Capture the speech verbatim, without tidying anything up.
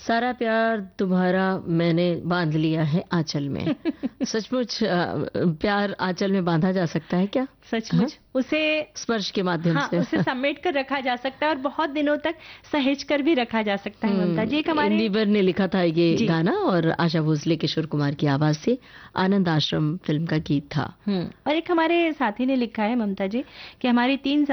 सारा प्यार तुम्हारा मैंने बांध लिया है आंचल में। सचमुच अ, प्यार आंचल में बांधा जा सकता है क्या? सचमुच हाँ? उसे स्पर्श के माध्यम हाँ से उसे समेट कर रखा जा सकता है और बहुत दिनों तक सहेज कर भी रखा जा सकता है ममता जी। एक हमारे इंदिवर ने लिखा था ये जी। गाना और आशा भोसले किशोर कुमार की आवाज से आनंद आश्रम फिल्म का गीत था। हम्म और एक हमारे साथी ने लिखा है ममता जी कि हमारी तीन